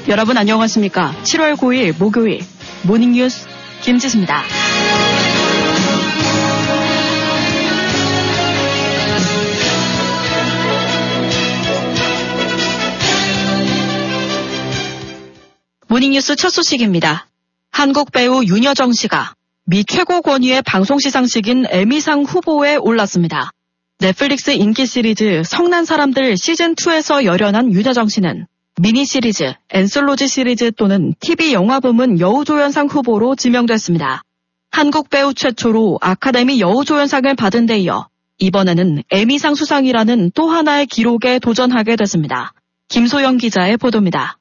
여러분 안녕하십니까? 7월 9일 목요일 모닝뉴스 김지수입니다. 모닝뉴스 첫 소식입니다. 한국 배우 윤여정 씨가 미 최고 권위의 방송 시상식인 에미상 후보에 올랐습니다. 넷플릭스 인기 시리즈 성난 사람들 시즌2에서 열연한 윤여정 씨는 미니 시리즈, 앤솔로지 시리즈 또는 TV 영화 부문 여우조연상 후보로 지명됐습니다. 한국 배우 최초로 아카데미 여우조연상을 받은 데 이어 이번에는 에미상 수상이라는 또 하나의 기록에 도전하게 됐습니다. 김소영 기자의 보도입니다.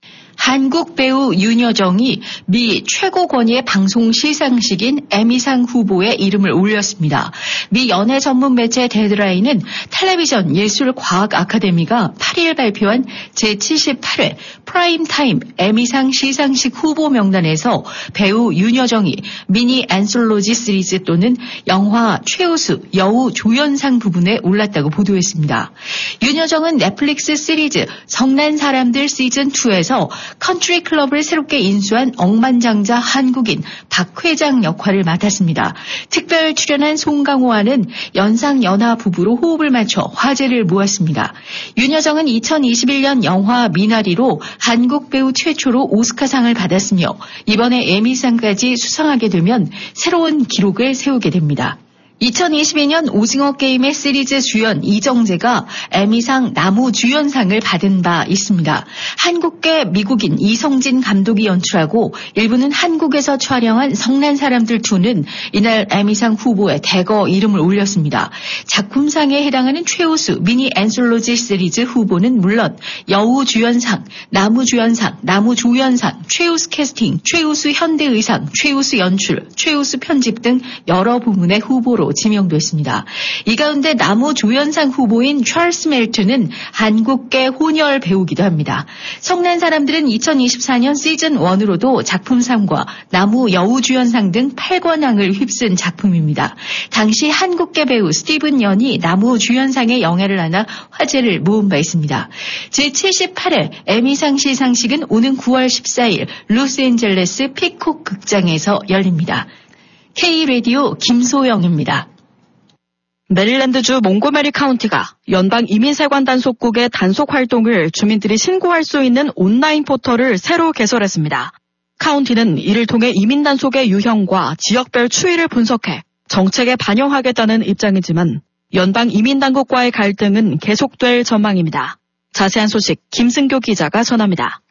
한국 배우 윤여정이 미 최고 권위의 방송 시상식인 에미상 후보에 이름을 올렸습니다. 미 연예 전문 매체 데드라인은 텔레비전 예술과학 아카데미가 8일 발표한 제78회 프라임타임 에미상 시상식 후보 명단에서 배우 윤여정이 미니 앤솔로지 시리즈 또는 영화 최우수 여우 조연상 부분에 올랐다고 보도했습니다. 윤여정은 넷플릭스 시리즈 성난 사람들 시즌2에서 컨트리 클럽을 새롭게 인수한 억만장자 한국인 박 회장 역할을 맡았습니다. 특별 출연한 송강호와는 연상연하 부부로 호흡을 맞춰 화제를 모았습니다. 윤여정은 2021년 영화 미나리로 한국 배우 최초로 오스카상을 받았으며 이번에 에미상까지 수상하게 되면 새로운 기록을 세우게 됩니다. 2022년 오징어 게임의 시리즈 주연 이정재가 에미상 나무주연상을 받은 바 있습니다. 한국계 미국인 이성진 감독이 연출하고 일부는 한국에서 촬영한 성난 사람들 2는 이날 에미상 후보에 대거 이름을 올렸습니다. 작품상에 해당하는 최우수 미니 앤솔로지 시리즈 후보는 물론 여우주연상, 나무주연상, 나무조연상, 최우수 캐스팅, 최우수 현대의상, 최우수 연출, 최우수 편집 등 여러 부문의 후보로 지명됐습니다. 이 가운데 나무조연상 후보인 찰스 멜튼은 한국계 혼혈 배우기도 합니다. 성난 사람들은 2024년 시즌1으로도 작품상과 나무 여우주연상 등 8관왕을 휩쓴 작품입니다. 당시 한국계 배우 스티븐 연이 나무주연상의 영예를 안아 화제를 모은 바 있습니다. 제78회 에미상 시상식은 오는 9월 14일 로스앤젤레스 피콕 극장에서 열립니다. K라디오 김소영입니다. 메릴랜드주 몽고메리 카운티가 연방 이민세관 단속국의 단속 활동을 주민들이 신고할 수 있는 온라인 포털을 새로 개설했습니다. 카운티는 이를 통해 이민 단속의 유형과 지역별 추이를 분석해 정책에 반영하겠다는 입장이지만 연방 이민 당국과의 갈등은 계속될 전망입니다. 자세한 소식 김승교 기자가 전합니다.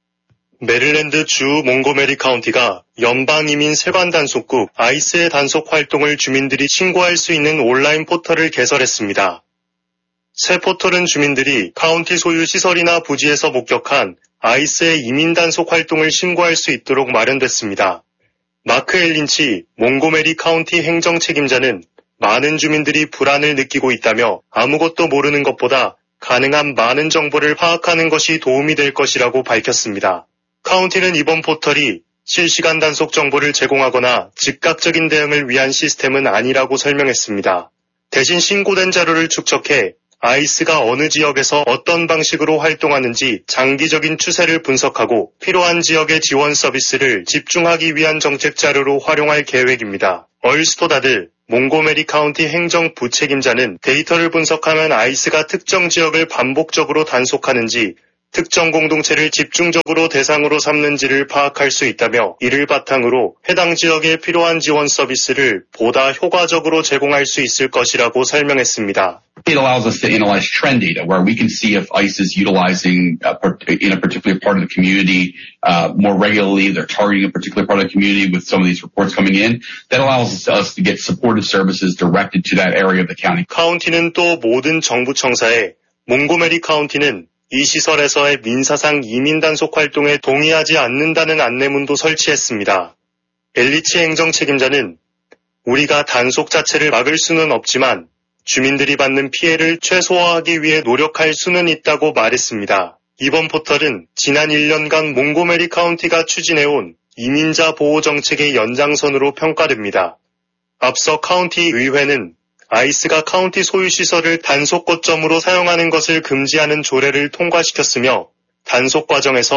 메릴랜드 주 몽고메리 카운티가 연방이민 세관 단속국 ICE의 단속 활동을 주민들이 신고할 수 있는 온라인 포털을 개설했습니다. 새 포털은 주민들이 카운티 소유 시설이나 부지에서 목격한 ICE의 이민 단속 활동을 신고할 수 있도록 마련됐습니다. 마크 엘린치 몽고메리 카운티 행정 책임자는 많은 주민들이 불안을 느끼고 있다며 아무것도 모르는 것보다 가능한 많은 정보를 파악하는 것이 도움이 될 것이라고 밝혔습니다. 카운티는 이번 포털이 실시간 단속 정보를 제공하거나 즉각적인 대응을 위한 시스템은 아니라고 설명했습니다. 대신 신고된 자료를 축적해 ICE가 어느 지역에서 어떤 방식으로 활동하는지 장기적인 추세를 분석하고 필요한 지역의 지원 서비스를 집중하기 위한 정책 자료로 활용할 계획입니다. 얼스토다드 몽고메리 카운티 행정 부책임자는 데이터를 분석하면 ICE가 특정 지역을 반복적으로 단속하는지 특정 공동체를 집중적으로 대상으로 삼는지를 파악할 수 있다며 이를 바탕으로 해당 지역에 필요한 지원 서비스를 보다 효과적으로 제공할 수 있을 것이라고 설명했습니다. It allows us to analyze trend data where we can see if ICE is utilizing in a particular part of the community more regularly. They're targeting a particular part of the community with some of these reports coming in. That allows us to get supportive services directed to that area of the county. 카운티는 또 모든 정부 청사에 몽고메리 카운티는 이 시설에서의 민사상 이민 단속 활동에 동의하지 않는다는 안내문도 설치했습니다. 엘리치 행정 책임자는 우리가 단속 자체를 막을 수는 없지만 주민들이 받는 피해를 최소화하기 위해 노력할 수는 있다고 말했습니다. 이번 포털은 지난 1년간 몽고메리 카운티가 추진해온 이민자 보호 정책의 연장선으로 평가됩니다. 앞서 카운티 의회는 ICE가 카운티 소유 시설을 단속 거점으로 사용하는 것을 금지하는 조례를 통과시켰으며 단속 과정에서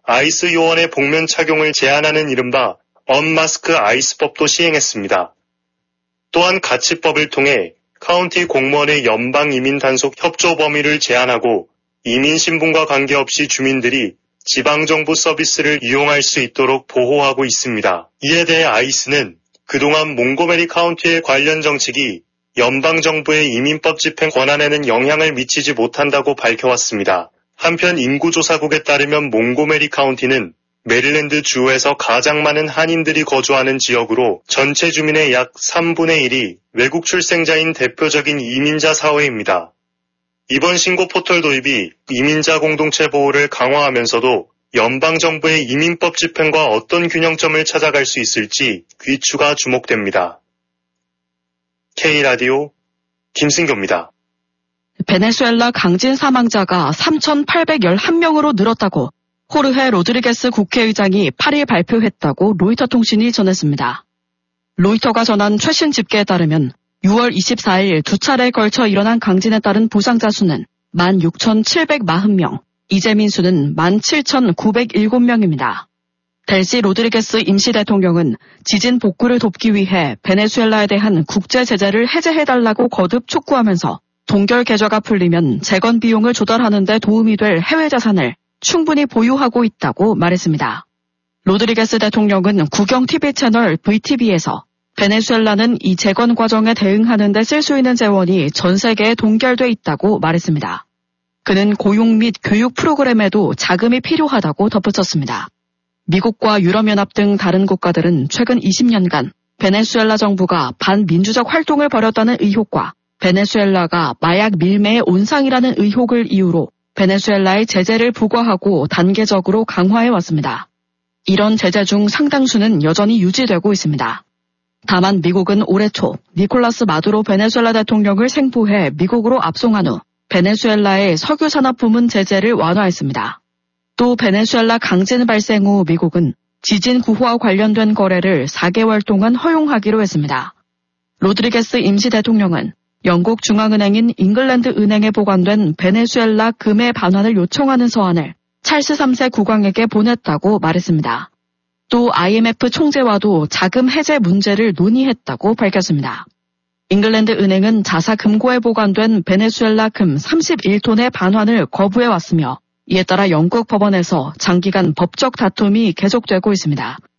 아이스 요원의 복면 착용을 제한하는 이른바 언마스크 아이스법도 시행했습니다. 또한 가치법을 통해 카운티 공무원의 연방 이민 단속 협조 범위를 제한하고 이민 신분과 관계없이 주민들이 지방정부 서비스를 이용할 수 있도록 보호하고 있습니다. 이에 대해 아이스는 그동안 몽고메리 카운티의 관련 정책이 연방정부의 이민법 집행 권한에는 영향을 미치지 못한다고 밝혀왔습니다. 한편 인구조사국에 따르면 몽고메리 카운티는 메릴랜드 주에서 가장 많은 한인들이 거주하는 지역으로 전체 주민의 약 3분의 1이 외국 출생자인 대표적인 이민자 사회입니다. 이번 신고 포털 도입이 이민자 공동체 보호를 강화하면서도 연방정부의 이민법 집행과 어떤 균형점을 찾아갈 수 있을지 귀추가 주목됩니다. K라디오 김승교입니다. 베네수엘라 강진 사망자가 3,811명으로 늘었다고 호르헤 로드리게스 국회의장이 8일 발표했다고 로이터 통신이 전했습니다. 로이터가 전한 최신 집계에 따르면 6월 24일 두 차례에 걸쳐 일어난 강진에 따른 부상자 수는 16,740명, 이재민 수는 17,907명입니다. 델시 로드리게스 임시 대통령은 지진 복구를 돕기 위해 베네수엘라에 대한 국제 제재를 해제해달라고 거듭 촉구하면서 동결 계좌가 풀리면 재건 비용을 조달하는 데 도움이 될 해외 자산을 충분히 보유하고 있다고 말했습니다. 로드리게스 대통령은 국영 TV 채널 VTV에서 베네수엘라는 이 재건 과정에 대응하는 데 쓸 수 있는 재원이 전 세계에 동결돼 있다고 말했습니다. 그는 고용 및 교육 프로그램에도 자금이 필요하다고 덧붙였습니다. 미국과 유럽연합 등 다른 국가들은 최근 20년간 베네수엘라 정부가 반민주적 활동을 벌였다는 의혹과 베네수엘라가 마약 밀매의 온상이라는 의혹을 이유로 베네수엘라의 제재를 부과하고 단계적으로 강화해왔습니다. 이런 제재 중 상당수는 여전히 유지되고 있습니다. 다만 미국은 올해 초 니콜라스 마두로 베네수엘라 대통령을 생포해 미국으로 압송한 후 베네수엘라의 석유 산업 부문 제재를 완화했습니다. 또 베네수엘라 강진 발생 후 미국은 지진 구호와 관련된 거래를 4개월 동안 허용하기로 했습니다. 로드리게스 임시 대통령은 영국 중앙은행인 잉글랜드 은행에 보관된 베네수엘라 금의 반환을 요청하는 서한을 찰스 3세 국왕에게 보냈다고 말했습니다. 또 IMF 총재와도 자금 해제 문제를 논의했다고 밝혔습니다. 잉글랜드 은행은 자사 금고에 보관된 베네수엘라 금 31톤의 반환을 거부해왔으며 이에 따라 영국 법원에서 장기간 법적 다툼이 계속되고 있습니다.